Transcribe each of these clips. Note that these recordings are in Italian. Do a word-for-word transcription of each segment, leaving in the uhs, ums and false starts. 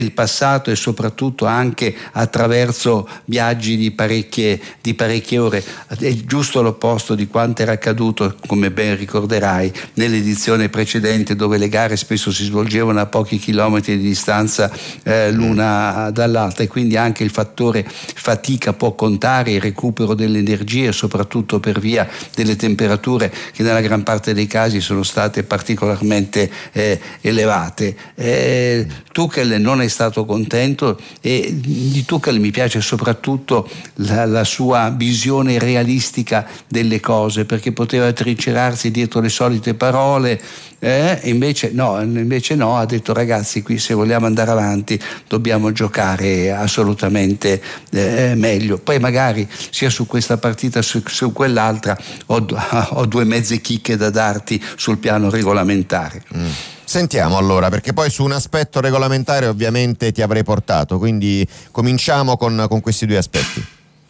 il passato e soprattutto anche attraverso viaggi di parecchie, di parecchie ore. È giusto l'opposto di quanto era accaduto, come ben ricorderai, nell'edizione precedente, dove le gare spesso si svolgevano a pochi chilometri di distanza eh, l'una dall'altra, e quindi anche il fattore fatica può contare, il recupero delle energie, soprattutto per via delle temperature che nella gran parte dei casi sono state particolarmente eh, elevate. Eh, Tuchel non è stato contento, e di Tuchel mi piace soprattutto la, la sua visione realistica delle cose, perché poteva trincerarsi dietro le solite parole, eh, invece no, invece no, ha detto: ragazzi, qui se vogliamo andare avanti dobbiamo giocare assolutamente eh, meglio. Poi magari sia su questa partita su, su quell'altra ho, ho due mezze chicche da darti sul piano regolamentare. Mm. Sentiamo allora, perché poi su un aspetto regolamentare ovviamente ti avrei portato, quindi cominciamo con, con questi due aspetti.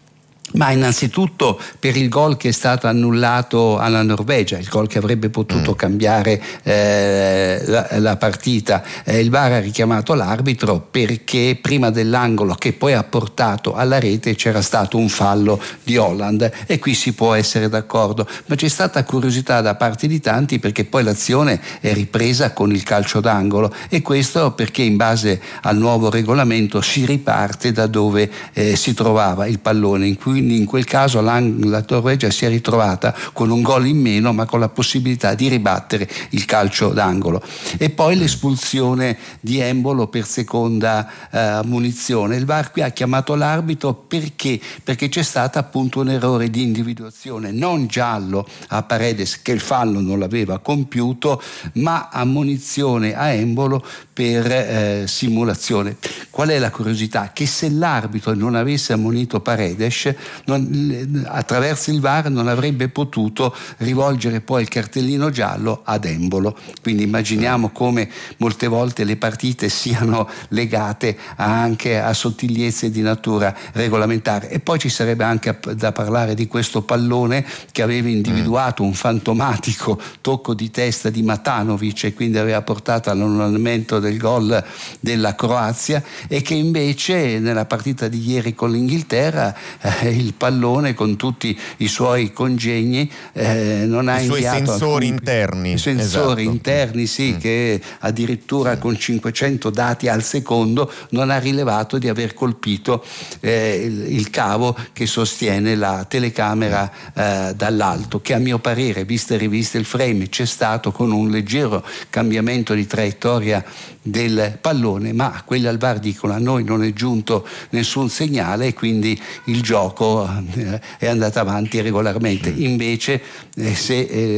Ma innanzitutto per il gol che è stato annullato alla Norvegia, il gol che avrebbe potuto mm. cambiare eh, la, la partita. Eh, il V A R ha richiamato l'arbitro perché prima dell'angolo che poi ha portato alla rete c'era stato un fallo di Haaland, e qui si può essere d'accordo, ma c'è stata curiosità da parte di tanti perché poi l'azione è ripresa con il calcio d'angolo, e questo perché in base al nuovo regolamento si riparte da dove eh, si trovava il pallone, in cui in quel caso la Norvegia si è ritrovata con un gol in meno, ma con la possibilità di ribattere il calcio d'angolo. E poi l'espulsione di Embolo per seconda eh, munizione. Il V A R qui ha chiamato l'arbitro perché? Perché c'è stato appunto un errore di individuazione, non giallo a Paredes, che il fallo non l'aveva compiuto, ma ammonizione a Embolo per eh, simulazione. Qual è la curiosità? Che se l'arbitro non avesse ammonito Paredes, non, attraverso il V A R non avrebbe potuto rivolgere poi il cartellino giallo ad Embolo. Quindi immaginiamo come molte volte le partite siano legate anche a sottigliezze di natura regolamentare. E poi ci sarebbe anche da parlare di questo pallone che aveva individuato un fantomatico tocco di testa di Matanovic, e quindi aveva portato all'annullamento del gol della Croazia, e che invece nella partita di ieri con l'Inghilterra eh, il pallone con tutti i suoi congegni eh, non ha I suoi inviato sensori alcun... interni sensori esatto. interni sì mm. che addirittura con cinquecento dati al secondo non ha rilevato di aver colpito eh, il, il cavo che sostiene la telecamera eh, dall'alto, che a mio parere, viste e riviste il frame, c'è stato con un leggero cambiamento di traiettoria del pallone, ma quelli al V A R dicono: a noi non è giunto nessun segnale e quindi il gioco eh, è andato avanti regolarmente. Invece eh, se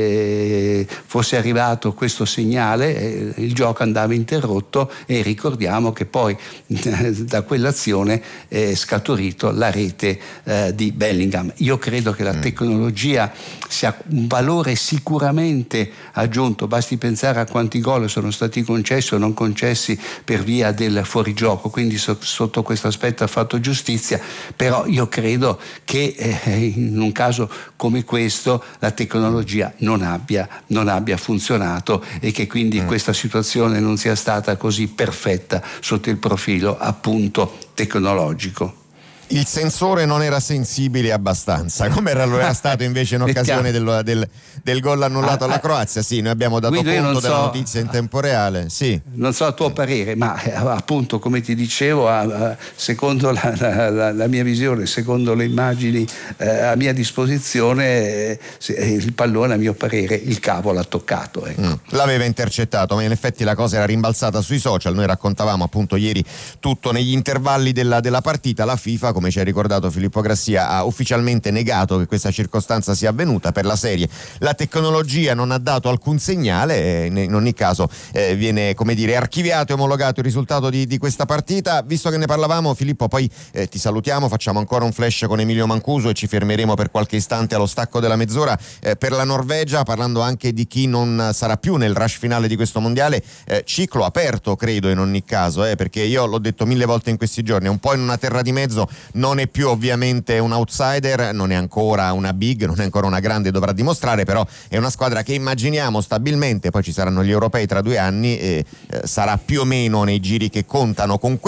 eh, fosse arrivato questo segnale eh, il gioco andava interrotto, e ricordiamo che poi eh, da quell'azione è scaturito la rete eh, di Bellingham. Io credo che la tecnologia sia un valore sicuramente aggiunto, basti pensare a quanti gol sono stati concessi o non concessi per via del fuorigioco, quindi so, sotto questo aspetto ha fatto giustizia, però io credo che eh, in un caso come questo la tecnologia non abbia, non abbia funzionato, e che quindi mm. questa situazione non sia stata così perfetta sotto il profilo appunto tecnologico. Il sensore non era sensibile abbastanza, come era, lo era stato invece in occasione del, del, del gol annullato alla Croazia. Sì, noi abbiamo dato Guido, conto della so, notizia in tempo reale. Sì. Non so a tuo parere, ma appunto, come ti dicevo, secondo la, la, la mia visione, secondo le immagini eh, a mia disposizione, il pallone, a mio parere, il cavo l'ha toccato. Ecco. Mm. L'aveva intercettato, ma in effetti la cosa era rimbalzata sui social. Noi raccontavamo appunto ieri tutto negli intervalli della, della partita. La FIFA, come ci ha ricordato Filippo Grassia, ha ufficialmente negato che questa circostanza sia avvenuta. Per la serie la tecnologia non ha dato alcun segnale, e in ogni caso eh, viene, come dire, archiviato e omologato il risultato di, di questa partita. Visto che ne parlavamo, Filippo, poi eh, ti salutiamo, facciamo ancora un flash con Emilio Mancuso e ci fermeremo per qualche istante allo stacco della mezz'ora eh, per la Norvegia, parlando anche di chi non sarà più nel rush finale di questo mondiale. Eh, ciclo aperto, credo, in ogni caso, eh, perché io l'ho detto mille volte in questi giorni, è un po' in una terra di mezzo. Non è più ovviamente un outsider, non è ancora una big, non è ancora una grande, dovrà dimostrare, però è una squadra che immaginiamo stabilmente, poi ci saranno gli europei tra due anni, e eh, sarà più o meno nei giri che contano con